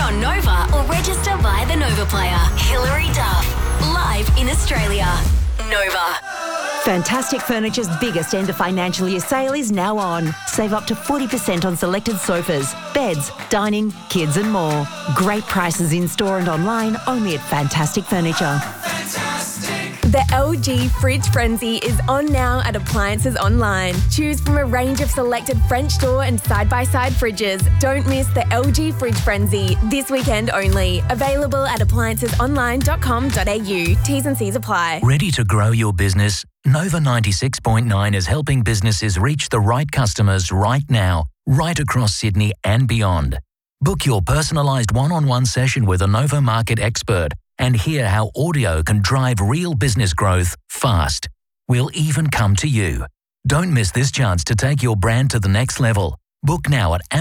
on Nova or register via the Nova Player. Hilary Duff, live in Australia. Nova. Fantastic Furniture's biggest end of financial year sale is now on. Save up to 40% on selected sofas, beds, dining, kids and more. Great prices in store and online only at Fantastic Furniture. The LG Fridge Frenzy is on now at Appliances Online. Choose from a range of selected French door and side-by-side fridges. Don't miss the LG Fridge Frenzy this weekend only. Available at appliancesonline.com.au. T's and C's apply. Ready to grow your business? Nova 96.9 is helping businesses reach the right customers right now, right across Sydney and beyond. Book your personalised one-on-one session with a Nova Market expert and hear how audio can drive real business growth fast. We'll even come to you. Don't miss this chance to take your brand to the next level. Book now at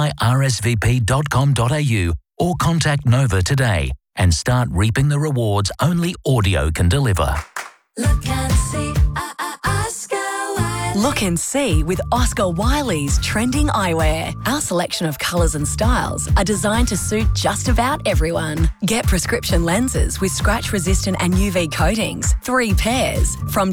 amplifyrsvp.com.au or contact Nova today and start reaping the rewards only audio can deliver. Look and see, Oscar Wiley. Look and see with Oscar Wiley's trending eyewear. Our selection of colours and styles are designed to suit just about everyone. Get prescription lenses with scratch-resistant and UV coatings, 3 pairs, from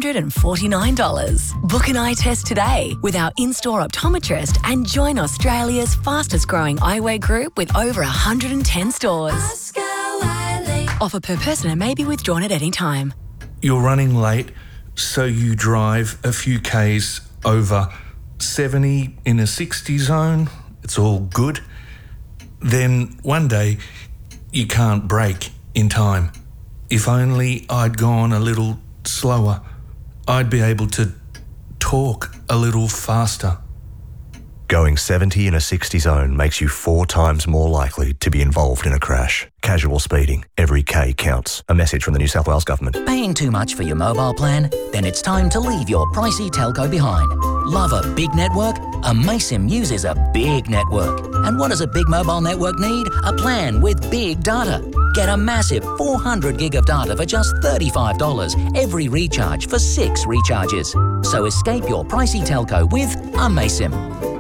$249. Book an eye test today with our in-store optometrist and join Australia's fastest-growing eyewear group with over 110 stores. Oscar Wiley. Offer per person and may be withdrawn at any time. You're running late, so you drive a few Ks over 70 in a 60 zone. It's all good. Then one day, you can't brake in time. If only I'd gone a little slower, I'd be able to talk a little faster. Going 70 in a 60 zone makes you 4 times more likely to be involved in a crash. Casual speeding. Every K counts. A message from the New South Wales Government. Paying too much for your mobile plan? Then it's time to leave your pricey telco behind. Love a big network? Amaysim uses a big network. And what does a big mobile network need? A plan with big data. Get a massive 400 gig of data for just $35 every recharge for 6 recharges. So escape your pricey telco with Amaysim.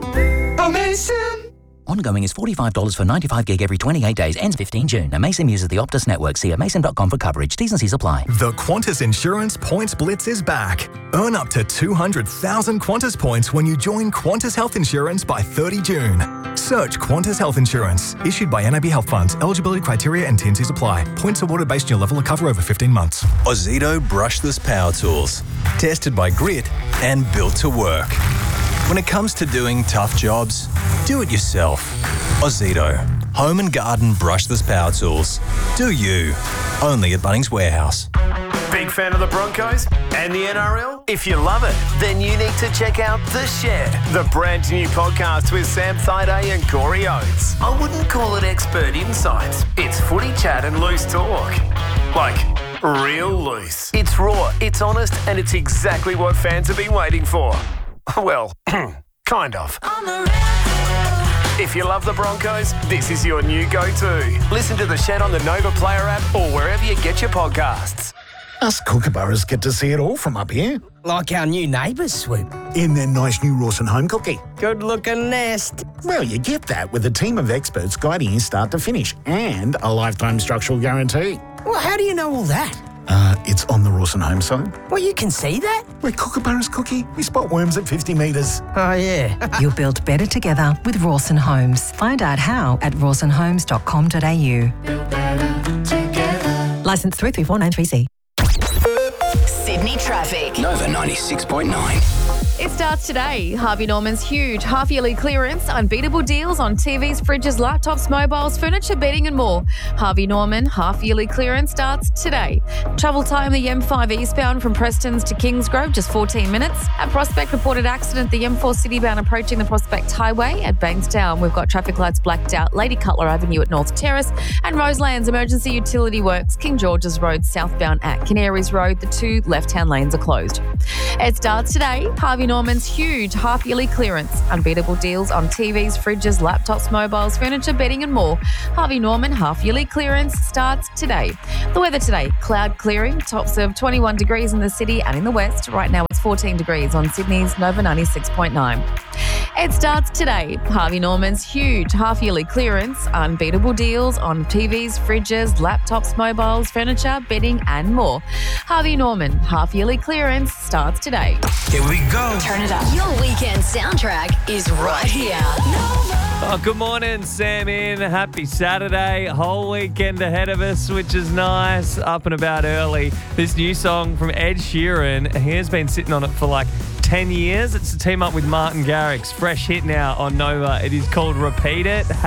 Amazing! Ongoing is $45 for 95 gig every 28 days. Ends 15 June. Amaysim uses the Optus network. See amaysim.com for coverage. T's and C's apply. The Qantas Insurance Points Blitz is back. Earn up to 200,000 Qantas points when you join Qantas Health Insurance by 30 June. Search Qantas Health Insurance. Issued by NAB Health Funds. Eligibility criteria and T&Cs apply. Points awarded based on your level of cover over 15 months. Ozito brushless power tools. Tested by Grit and built to work. When it comes to doing tough jobs, do it yourself. Ozito. Home and garden brushless power tools. Do you. Only at Bunnings Warehouse. Big fan of the Broncos and the NRL? If you love it, then you need to check out The Shed, the brand new podcast with Sam Thaiday and Corey Oates. I wouldn't call it expert insights. It's footy chat and loose talk. Like, real loose. It's raw, it's honest, and it's exactly what fans have been waiting for. Well, kind of. If you love the Broncos, this is your new go-to. Listen to The Shed on the Nova Player app or wherever you get your podcasts. Us kookaburras get to see it all from up here. Like our new neighbours, Swoop. In their nice new Rawson home cookie. Good-looking nest. Well, you get that with a team of experts guiding you start to finish and a lifetime structural guarantee. Well, how do you know all that? It's on the Rawson home site. Well, you can see that? We're kookaburras, Cookie. We spot worms at 50 metres. Oh, yeah. You'll build better together with Rawson Homes. Find out how at rawsonhomes.com.au. Licence 334930C. Sydney traffic. Nova 96.9. It starts today. Harvey Norman's huge half-yearly clearance, unbeatable deals on TVs, fridges, laptops, mobiles, furniture, bedding and more. Harvey Norman half-yearly clearance starts today. Travel time the M5 eastbound from Prestons to Kingsgrove, just 14 minutes. At Prospect, reported accident, the M4 citybound approaching the Prospect Highway at Bankstown. We've got traffic lights blacked out, Lady Cutler Avenue at North Terrace, and Roselands emergency utility works, King George's Road southbound at Canaries Road. The 2 left-hand lanes are closed. It starts today. Harvey Norman's huge half-yearly clearance. Unbeatable deals on TVs, fridges, laptops, mobiles, furniture, bedding and more. Harvey Norman half-yearly clearance starts today. The weather today, cloud clearing, tops of 21 degrees in the city and in the west. Right now it's 14 degrees on Sydney's Nova 96.9. It starts today. Harvey Norman's huge half-yearly clearance, unbeatable deals on TVs, fridges, laptops, mobiles, furniture, bedding and more. Harvey Norman half-yearly clearance starts today. Here we go. Turn it up. Your weekend soundtrack is right here. Oh, good morning, Sam in. Happy Saturday. Whole weekend ahead of us, which is nice. Up and about early. This new song from Ed Sheeran, he has been sitting on it for like 10 years. It's a team up with Martin Garrix. Fresh hit now on Nova. It is called Repeat It.